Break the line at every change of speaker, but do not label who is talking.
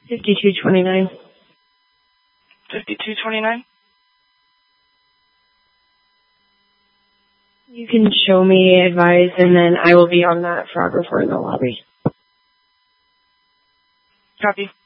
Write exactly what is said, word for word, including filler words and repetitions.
fifty-two twenty-nine.
fifty-two twenty-nine?
You can show me advice, and then I will be on that frog report in the lobby.
Copy.